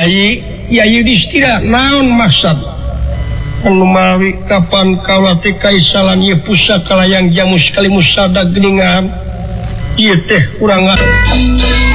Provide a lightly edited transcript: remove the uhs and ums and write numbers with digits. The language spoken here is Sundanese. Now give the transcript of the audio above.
Yudhistira naon maksud mawi kapan kawate kaisalan ye pusaka layang jamu sekali musada geningan ieu teh urang